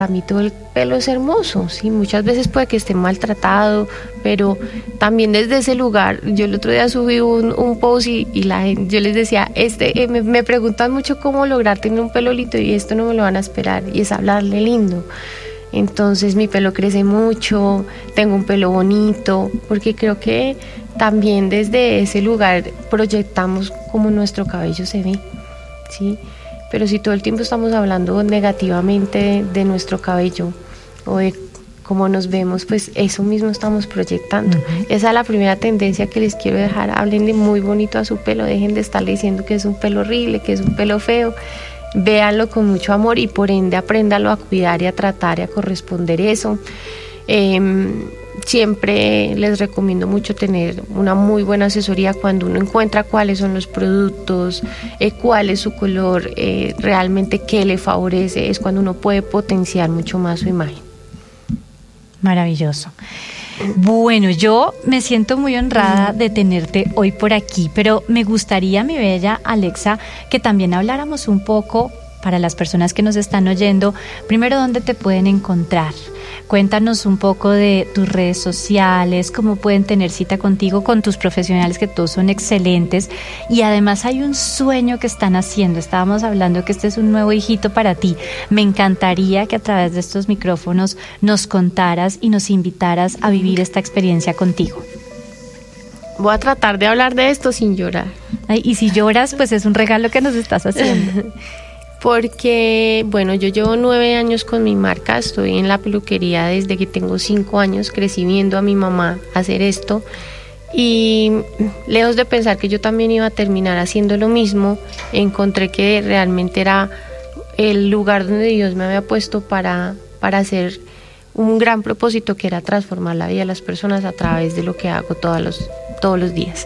Para mí todo el pelo es hermoso, sí, muchas veces puede que esté maltratado, pero también desde ese lugar, yo el otro día subí un post y la gente, yo les decía, me preguntan mucho cómo lograr tener un pelo lindo y esto no me lo van a esperar, y es hablarle lindo. Entonces mi pelo crece mucho, tengo un pelo bonito, porque creo que también desde ese lugar proyectamos cómo nuestro cabello se ve, ¿sí? Pero si todo el tiempo estamos hablando negativamente de nuestro cabello o de cómo nos vemos, pues eso mismo estamos proyectando. Uh-huh. Esa es la primera tendencia que les quiero dejar. Háblenle muy bonito a su pelo, dejen de estarle diciendo que es un pelo horrible, que es un pelo feo. Véanlo con mucho amor y por ende apréndalo a cuidar y a tratar y a corresponder eso. Siempre les recomiendo mucho tener una muy buena asesoría cuando uno encuentra cuáles son los productos, cuál es su color, realmente qué le favorece, es cuando uno puede potenciar mucho más su imagen. Maravilloso. Bueno, yo me siento muy honrada de tenerte hoy por aquí, pero me gustaría, mi bella Alexa, que también habláramos un poco para las personas que nos están oyendo, primero, ¿dónde te pueden encontrar? Cuéntanos un poco de tus redes sociales, cómo pueden tener cita contigo, con tus profesionales, que todos son excelentes, y además hay un sueño que están haciendo. Estábamos hablando que este es un nuevo hijito para ti. Me encantaría que a través de estos micrófonos nos contaras y nos invitaras a vivir esta experiencia contigo. Voy a tratar de hablar de esto sin llorar. Ay, y si lloras, pues es un regalo que nos estás haciendo. Porque, bueno, yo llevo 9 años con mi marca, estoy en la peluquería desde que tengo 5 años, crecí viendo a mi mamá hacer esto y lejos de pensar que yo también iba a terminar haciendo lo mismo, encontré que realmente era el lugar donde Dios me había puesto para hacer un gran propósito, que era transformar la vida de las personas a través de lo que hago todos los días.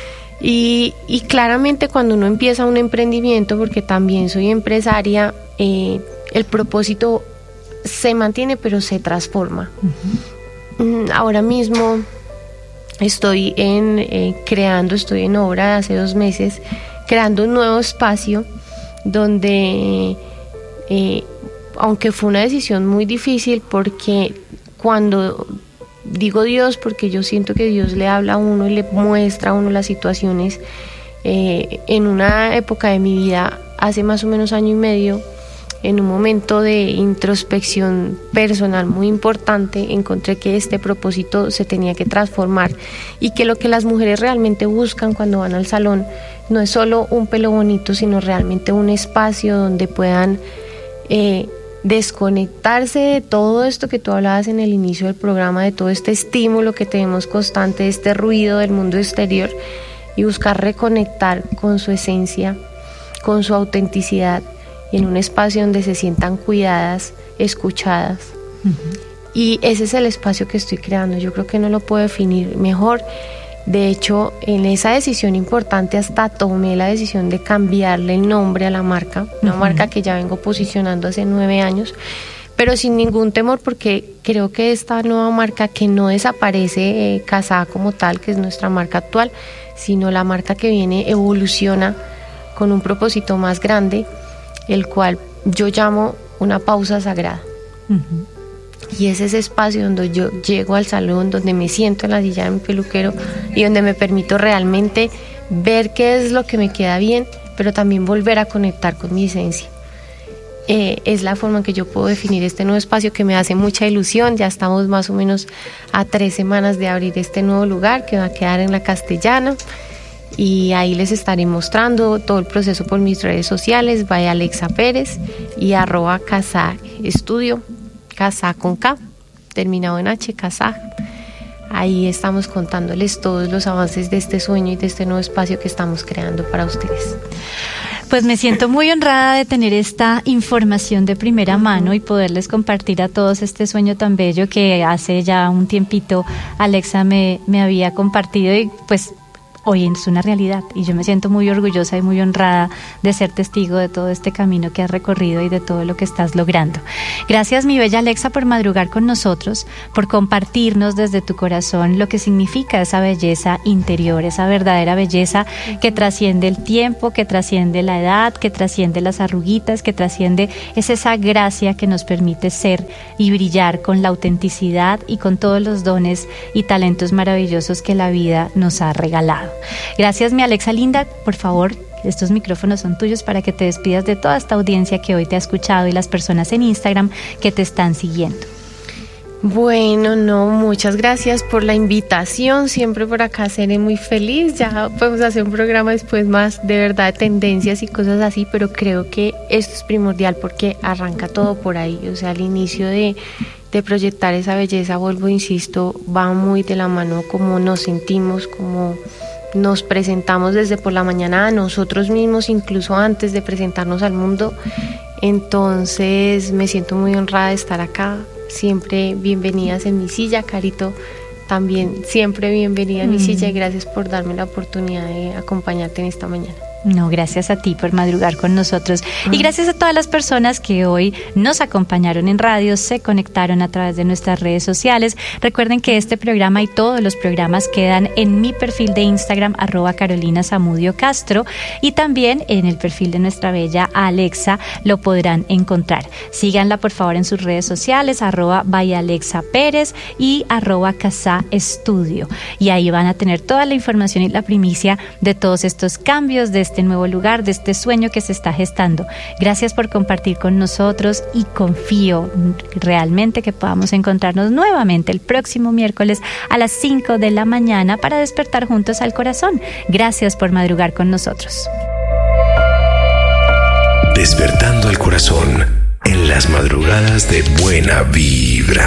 Y claramente cuando uno empieza un emprendimiento, porque también soy empresaria, el propósito se mantiene pero se transforma. Uh-huh. Ahora mismo estoy en obra hace 2 meses, creando un nuevo espacio donde, aunque fue una decisión muy difícil, porque cuando digo Dios, porque yo siento que Dios le habla a uno y le muestra a uno las situaciones. En una época de mi vida, hace más o menos 1 año y medio, en un momento de introspección personal muy importante, encontré que este propósito se tenía que transformar y que lo que las mujeres realmente buscan cuando van al salón no es solo un pelo bonito, sino realmente un espacio donde puedan desconectarse de todo esto que tú hablabas en el inicio del programa, de todo este estímulo que tenemos constante, de este ruido del mundo exterior, y buscar reconectar con su esencia, con su autenticidad, y en un espacio donde se sientan cuidadas, escuchadas. Uh-huh. Y ese es el espacio que estoy creando. Yo creo que no lo puedo definir mejor. De hecho, en esa decisión importante hasta tomé la decisión de cambiarle el nombre a la marca, una uh-huh. marca que ya vengo posicionando hace 9 años, pero sin ningún temor, porque creo que esta nueva marca, que no desaparece Casá como tal, que es nuestra marca actual, sino la marca que viene evoluciona con un propósito más grande, el cual yo llamo una pausa sagrada. Uh-huh. Y es ese espacio donde yo llego al salón, donde me siento en la silla de mi peluquero y donde me permito realmente ver qué es lo que me queda bien, pero también volver a conectar con mi esencia. Es la forma en que yo puedo definir este nuevo espacio, que me hace mucha ilusión. Ya estamos más o menos a 3 semanas de abrir este nuevo lugar, que va a quedar en la Castellana, y ahí les estaré mostrando todo el proceso por mis redes sociales. Vaya Alexa Pérez y @Casá Estudio, Casá con K, terminado en H, Casá. Ahí estamos contándoles todos los avances de este sueño y de este nuevo espacio que estamos creando para ustedes. Pues me siento muy honrada de tener esta información de primera mano y poderles compartir a todos este sueño tan bello que hace ya un tiempito Alexa me había compartido, y pues hoy es una realidad y yo me siento muy orgullosa y muy honrada de ser testigo de todo este camino que has recorrido y de todo lo que estás logrando. Gracias, mi bella Alexa, por madrugar con nosotros, por compartirnos desde tu corazón lo que significa esa belleza interior, esa verdadera belleza que trasciende el tiempo, que trasciende la edad, que trasciende las arruguitas, que trasciende, es esa gracia que nos permite ser y brillar con la autenticidad y con todos los dones y talentos maravillosos que la vida nos ha regalado. Gracias, mi Alexa linda. Por favor, estos micrófonos son tuyos para que te despidas de toda esta audiencia que hoy te ha escuchado y las personas en Instagram que te están siguiendo. Bueno, muchas gracias por la invitación, siempre por acá seré muy feliz. Ya podemos hacer un programa después más de verdad de tendencias y cosas así, pero creo que esto es primordial porque arranca todo por ahí, o sea, al inicio de proyectar esa belleza, vuelvo, insisto, va muy de la mano como nos sentimos, como nos presentamos desde por la mañana a nosotros mismos, incluso antes de presentarnos al mundo. Entonces me siento muy honrada de estar acá, siempre bienvenidas en mi silla. Carito, también siempre bienvenida en mi silla y gracias por darme la oportunidad de acompañarte en esta mañana. No, gracias a ti por madrugar con nosotros y gracias a todas las personas que hoy nos acompañaron en radio, se conectaron a través de nuestras redes sociales. Recuerden que este programa y todos los programas quedan en mi perfil de Instagram @CarolinaZamudio_Castro y también en el perfil de nuestra bella Alexa lo podrán encontrar. Síganla por favor en sus redes sociales @byalexapérez y @casaestudio y ahí van a tener toda la información y la primicia de todos estos cambios, de este nuevo lugar, de este sueño que se está gestando. Gracias por compartir con nosotros y confío realmente que podamos encontrarnos nuevamente el próximo miércoles a las 5 de la mañana para despertar juntos al corazón. Gracias por madrugar con nosotros. Despertando al corazón en las madrugadas de Buena Vibra.